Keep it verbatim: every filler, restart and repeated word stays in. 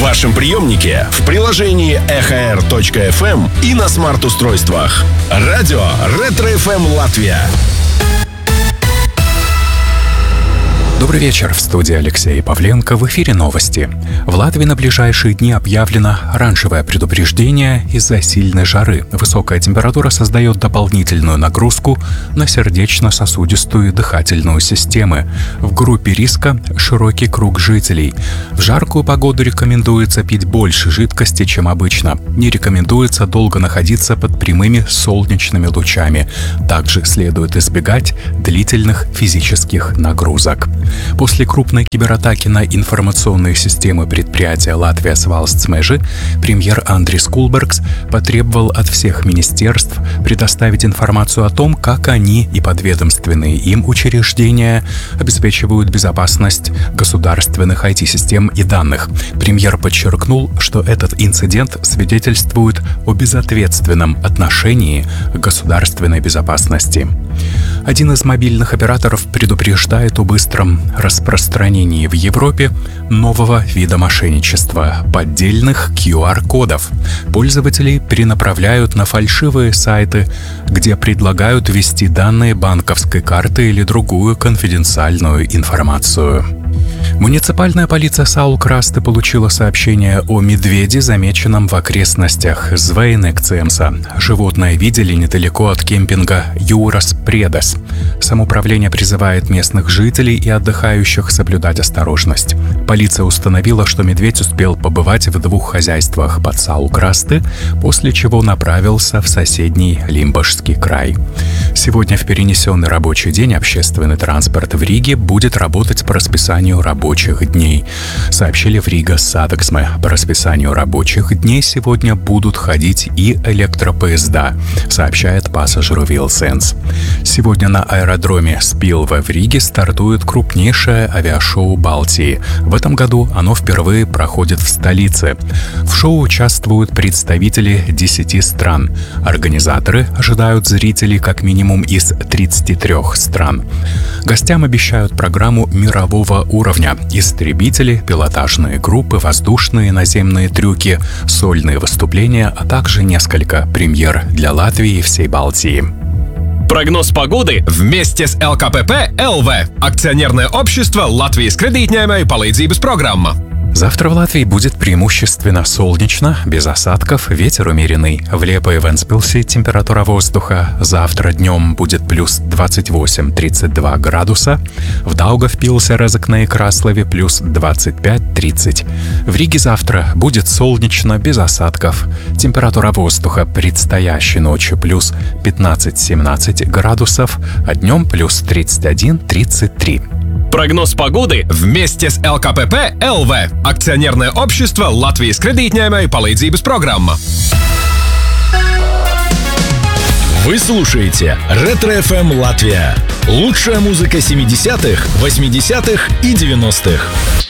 вашем приемнике, в приложении эхо эр точка эф эм и на смарт-устройствах. Радио Ретро эф эм Латвия. Добрый вечер, в студии Алексей Павленко, в эфире новости. В Латвии на ближайшие дни объявлено оранжевое предупреждение из-за сильной жары. Высокая температура создает дополнительную нагрузку на сердечно-сосудистую и дыхательную системы. В группе риска широкий круг жителей. В жаркую погоду рекомендуется пить больше жидкости, чем обычно. Не рекомендуется долго находиться под прямыми солнечными лучами. Также следует избегать длительных физических нагрузок. После крупной кибератаки на информационные системы предприятия «Латвия Свалстсмежи» премьер Андрис Кулбергс потребовал от всех министерств предоставить информацию о том, как они и подведомственные им учреждения обеспечивают безопасность государственных ай ти-систем и данных. Премьер подчеркнул, что этот инцидент свидетельствует о безответственном отношении к государственной безопасности. Один из мобильных операторов предупреждает о быстром распространении в Европе нового вида мошенничества – поддельных ку ар-кодов. Пользователей перенаправляют на фальшивые сайты, где предлагают ввести данные банковской карты или другую конфиденциальную информацию. Муниципальная полиция Саукрасты получила сообщение о медведе, замеченном в окрестностях Звейнекцемса. Животное видели недалеко от кемпинга Юрас Предес. Самоуправление призывает местных жителей и отдыхающих соблюдать осторожность. Полиция установила, что медведь успел побывать в двух хозяйствах под Саукрасты, после чего направился в соседний Лимбашский край. Сегодня в перенесенный рабочий день общественный транспорт в Риге будет работать по расписанию рабочих дней. Сообщили в Рига Сатексме. По расписанию рабочих дней сегодня будут ходить и электропоезда, сообщает пассажиру Вилсенс. Сегодня на аэродроме Спилве в Риге стартует крупнейшее авиашоу Балтии. В этом году оно впервые проходит в столице. В шоу участвуют представители десяти стран. Организаторы ожидают зрителей как минимум из тридцати трёх стран. Гостям обещают программу мирового уровня: истребители, пилотажные группы, воздушные и наземные трюки, сольные выступления, а также несколько премьер для Латвии и всей Балтии. Прогноз погоды вместе с эл ка пэ пэ эл ви, акционерное общество Латвijas kredītņēmēju palīdzības программа. Завтра в Латвии будет преимущественно солнечно, без осадков, ветер умеренный. В Лепо и Вентспилсе температура воздуха завтра днем будет плюс двадцать восемь - тридцать два градуса. В Даугавпилсе, Резекне и Краслове плюс двадцать пять - тридцать. В Риге завтра будет солнечно, без осадков. Температура воздуха предстоящей ночью плюс пятнадцать - семнадцать градусов, а днем плюс тридцать один - тридцать три. Прогноз погоды вместе с эл ка пэ пэ эл ви, акционерное общество Латвijas kredītņēmēju palīdzības программа. Вы слушаете Ретро эф эм Латвия. Лучшая музыка семидесятых, восьмидесятых и девяностых.